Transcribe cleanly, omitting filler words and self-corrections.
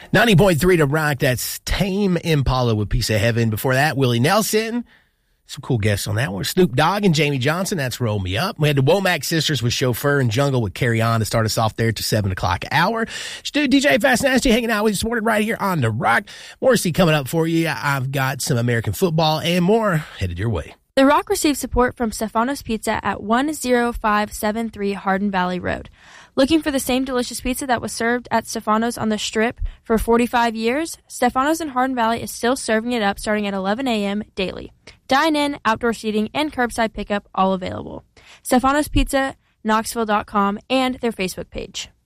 90.3 to Rock. That's Tame Impala with Piece of Heaven. Before that, Willie Nelson. Some cool guests on that one. Snoop Dogg and Jamie Johnson. That's Roll Me Up. We had the Womack Sisters with Chauffeur and Jungle with Carry On to start us off there to 7 o'clock hour. DJ Fast Nasty hanging out with you, supported right here on The Rock. Morrissey coming up for you. I've got some American football and more headed your way. The Rock received support from Stefano's Pizza at 10573 Hardin Valley Road. Looking for the same delicious pizza that was served at Stefano's on the Strip for 45 years? Stefano's in Hardin Valley is still serving it up starting at 11 a.m. daily. Dine-in, outdoor seating, and curbside pickup all available. Stefano's Pizza, Knoxville.com, and their Facebook page.